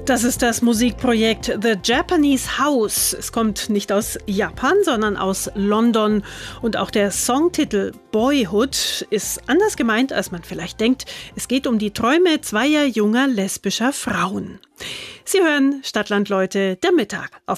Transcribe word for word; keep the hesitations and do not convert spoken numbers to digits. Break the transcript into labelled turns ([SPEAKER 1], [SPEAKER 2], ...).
[SPEAKER 1] Das ist das Musikprojekt The Japanese House. Es kommt nicht aus Japan, sondern aus London. Und auch der Songtitel Boyhood ist anders gemeint, als man vielleicht denkt. Es geht um die Träume zweier junger lesbischer Frauen. Sie hören Stadtland Leute, der Mittag auf